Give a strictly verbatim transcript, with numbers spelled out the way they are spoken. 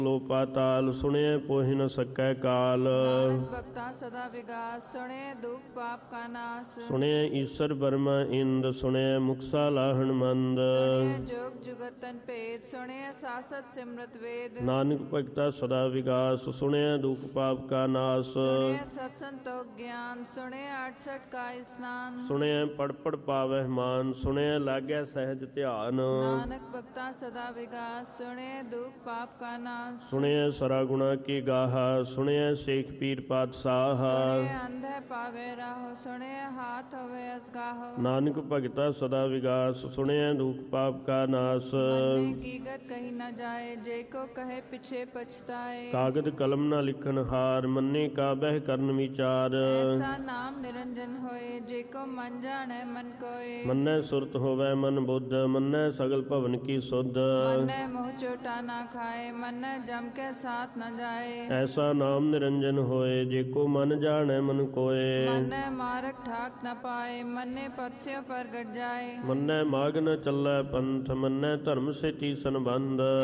ਲੋ ਪਾਤਾਲ ਸੁਣਿਐ ਪੋਹਿ ਨ ਸਕੈ ਕਾਲ। ਨਾਨਕ ਭਗਤਾ ਸਦਾ ਵਿਗਾਸ ਸੁਣੇ ਦੁਖ ਪਾਪ ਕਾ ਨਾਸ। ਸੁਣਿਐ ਈਸਰ ਬਰਮਾ ਇੰਦ ਸੁਣਿਐ ਮੁਕਸਾ ਲਾਹਣ ਮੰਦ। ਸੁਣਿਐ ਜੋਗ ਜੁਗਤਨ ਭੇਦ ਸੁਣਿਐ ਸਾਸਤ ਸਿਮਰਤ ਵੇਦ। ਨਾਨਕ ਭਗਤਾ ਸਦਾ ਵਿਗਾਸ ਸੁਣਿਐ ਦੁਖ ਪਾਪ ਕਾ ਨਾਸ। ਸੁਣਿਐ ਸਤ ਸੰਤੋਖ ਗਿਆਨ ਸੁਣਿਐ ਅਠਸਠ ਕਾ ਇਸਨਾਨ। ਸੁਣਿਐ ਪੜ ਪੜ ਪਾਵਹਿ ਮਾਨ ਸੁਣਿਐ ਲਾਗੈ ਸਹਿਜ ਧਿਆਨ। ਨਾਨਕ ਭਗਤਾ ਸਦਾ ਵਿਗਾਸ ਸੁਣਿਐ ਦੁਖ ਪਾਪ ਕਾ ਨਾਸ। ਸੁਣਿਐ ਸਰਾ ਗੁਣਾ ਕੀ ਗਾਹਾ ਸੁਣਿਐ ਸੇਖ ਪੀਰ ਪਾਤਸ਼ਾਹ। ਸੁਣਿਐ ਅੰਧੇ ਪਾਵੇ ਰਾਹੋ ਸੁਣਿਐ ਹਾਥ ਹੋਵੇ ਅਸਗਾਹੋ। ਨਾਨਕ ਭਗਤਾ ਸਦਾ ਵਿਗਾਸ ਸੁਣਿਐ ਦੁਖ ਪਾਪ ਕਾ ਨਾਸ। ਮੰਨੇ ਕੀ ਗਤ ਕਹੀ ਨ ਜਾਏ ਜੇ ਕੋ ਕਹੇ ਪਿਛੇ ਪਛਤਾਏ। ਕਾਗਦ ਕਲਮ ਨਾ ਲਿਖਨ ਹਾਰ ਮੰਨੇ ਕਾ ਬਹਿ ਕਰਨ ਵਿਚਾਰ। ਐਸਾ ਨਾਮ ਨਿਰੰਜਨ ਹੋਏ ਜੇ ਕੋ ਮਨ ਜਾਣੈ ਮਨ ਕੋਏ। ਮੰਨੈ ਸੁਰਤ ਹੋਵੈ ਮਨ ਬੁੱਧ ਮੰਨੈ ਸਗਲ ਭਵਨ ਕੀ ਸੁਧ। ਮੰਨੈ ਮੋਹ ਚੋਟਾ ਨਾ ਖਾਏ ਮੰਨੈ ਜਮ ਕੇ ਸਾਥ ਨ ਜਾਏ। ਐਸਾ ਨਾਮ ਨਿਰੰਜਨ ਹੋਏ ਜੇ ਕੋ ਮਨ ਜਾਣੈ ਮਨ ਕੋਏ। ਮੰਨੈ ਮਾਰਗ ਠਾਕ ਨ ਪਾਏ ਮੰਨੇ ਪਤਸਿਓ ਪ੍ਰਗਟ ਜਾਏ। ਮੰਨੈ ਮਾਗ ਨ ਚੱਲੈ ਪੰਥ ਮੰਨੈ ਧਰਮ ਸੇ ਤੀਸਨ ਬੰਧ।